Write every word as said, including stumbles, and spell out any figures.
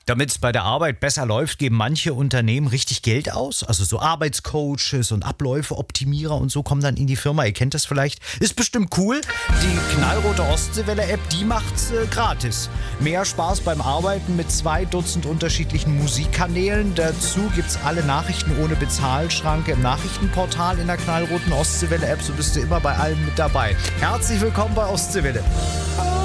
Damit es bei der Arbeit besser läuft, geben manche Unternehmen richtig Geld aus. Also so Arbeitscoaches und Abläufe-Optimierer und so kommen dann in die Firma. Ihr kennt das vielleicht. Ist bestimmt cool. Die knallrote Ostseewelle-App, die macht's äh, gratis. Mehr Spaß beim Arbeiten mit zwei Dutzend unterschiedlichen Musikkanälen. Dazu gibt's alle Nachrichten ohne Bezahlschranke im Nachrichtenportal in der knallroten Ostseewelle-App. So bist du immer bei allem mit dabei. Herzlich willkommen bei Ostseewelle.